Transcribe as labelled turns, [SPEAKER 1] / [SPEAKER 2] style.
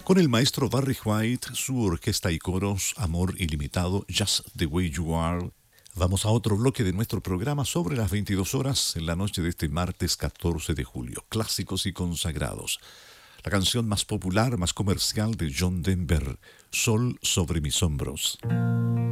[SPEAKER 1] Con el maestro Barry White, su orquesta y coros, Amor Ilimitado, Just the Way You Are. Vamos a otro bloque de nuestro programa sobre las 22 horas en la noche de este martes 14 de julio. Clásicos y consagrados. La canción más popular, más comercial de John Denver, Sol sobre mis hombros.